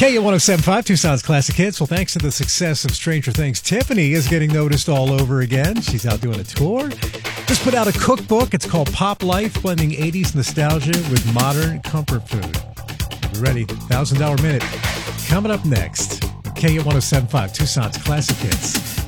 K107.5, Tucson's Classic Hits. Well, thanks to the success of Stranger Things, Tiffany is getting noticed all over again. She's out doing a tour. Just put out a cookbook. It's called Pop Life, blending 80s nostalgia with modern comfort food. Be ready. $1,000 Minute. Coming up next. K107.5, Tucson's Classic Hits.